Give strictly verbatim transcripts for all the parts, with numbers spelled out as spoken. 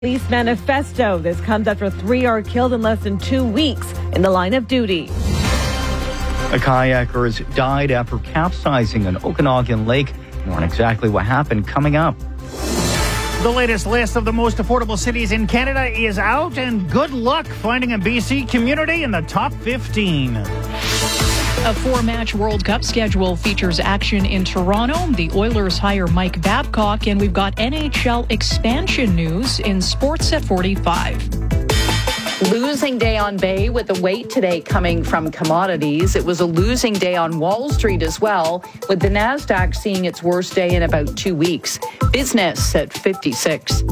Police manifesto. This comes after three are killed in less than two weeks in the line of duty. A kayaker has died after capsizing in Okanagan Lake. More on exactly what happened coming up. The latest list of the most affordable cities in Canada is out, and good luck finding a B C community in the top fifteen. A four-match World Cup schedule features action in Toronto. The Oilers hire Mike Babcock, and we've got N H L expansion news in Sports at forty-five. Losing day on Bay with the weight today coming from commodities. It was a losing day on Wall Street as well, with the Nasdaq seeing its worst day in about two weeks. Business at fifty-six.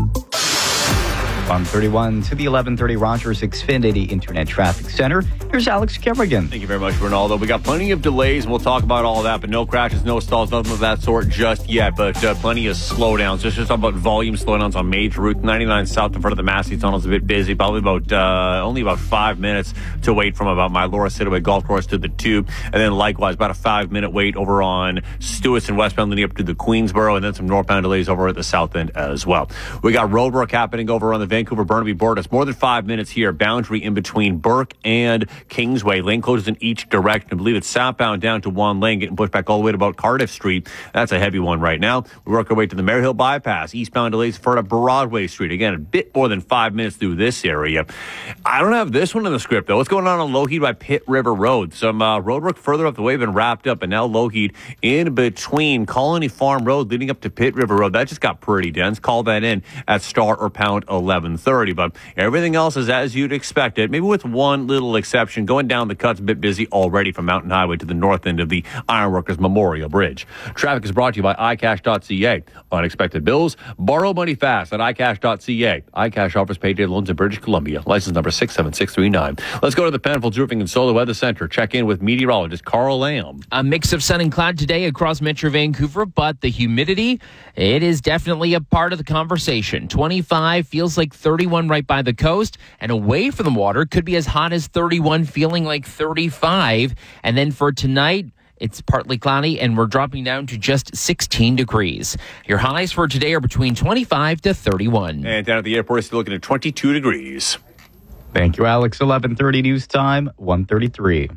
one thirty-one to the eleven thirty Rogers Xfinity Internet Traffic Center. Here's Alex Kerrigan. Thank you very much, Ronaldo. We got plenty of delays. We'll talk about all of that, but no crashes, no stalls, nothing of that sort just yet. But uh, plenty of slowdowns. Just, just talk about volume slowdowns on major route ninety-nine south in front of the Massey Tunnel is a bit busy. Probably about uh, only about five minutes to wait from about my Laura Sidaway Golf Course to the Tube, and then likewise about a five-minute wait over on Stewart and westbound leading up to the Queensboro, and then some northbound delays over at the south end as well. We got road work happening over on the Vancouver Burnaby border. It's more than five minutes here. Boundary in between Burke and Kingsway. Lane closes in each direction. I believe it's southbound down to one lane, getting pushed back all the way to about Cardiff Street. That's a heavy one right now. We work our way to the Maryhill Bypass. Eastbound delays for to Broadway Street. Again, a bit more than five minutes through this area. I don't have this one in the script, though. What's going on on Lougheed by Pitt River Road? Some uh, road work further up the way been wrapped up, and now Lougheed in between Colony Farm Road leading up to Pitt River Road. That just got pretty dense. Call that in at star or pound eleven thirty. But everything else is as you'd expect it, maybe with one little exception. Going down the cut's a bit busy already from Mountain Highway to the north end of the Ironworkers Memorial Bridge. Traffic is brought to you by i cash dot c a. Unexpected bills, borrow money fast at i cash dot c a. iCash offers payday loans in British Columbia. License number six seven six three nine. Let's go to the Penfolds Roofing and Solar Weather Center. Check in with meteorologist Carl Lamb. A mix of sun and cloud today across Metro Vancouver, but the humidity, it is definitely a part of the conversation. twenty-five feels like thirty-one right by the coast, and away from the water could be as hot as thirty-one, feeling like thirty-five. And then for tonight, it's partly cloudy, and we're dropping down to just sixteen degrees. Your highs for today are between twenty-five to thirty-one. And down at the airport, it's still looking at twenty-two degrees. Thank you, Alex. eleven thirty news time, one thirty-three.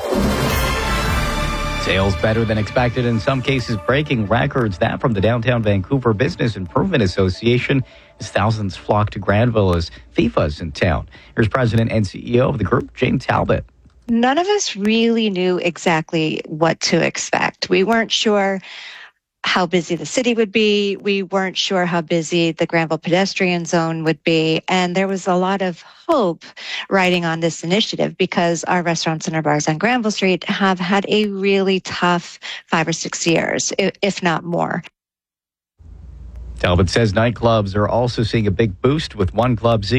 Sales better than expected, in some cases breaking records. That from the Downtown Vancouver Business Improvement Association as thousands flock to Granville as FIFA's in town. Here's President and C E O of the group, Jane Talbot. None of us really knew exactly what to expect. We weren't sure how busy the city would be. We weren't sure how busy the Granville pedestrian zone would be. And there was a lot of hope riding on this initiative because our restaurants and our bars on Granville Street have had a really tough five or six years, if not more. Talbot says nightclubs are also seeing a big boost, with one club